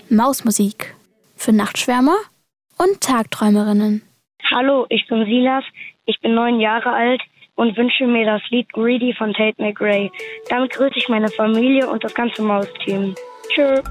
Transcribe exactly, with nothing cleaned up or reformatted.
Mausmusik für Nachtschwärmer und Tagträumerinnen. Hallo, ich bin Silas, ich bin neun Jahre alt und wünsche mir das Lied Greedy von Tate McRae. Damit grüße ich meine Familie und das ganze Mausteam. Tschö.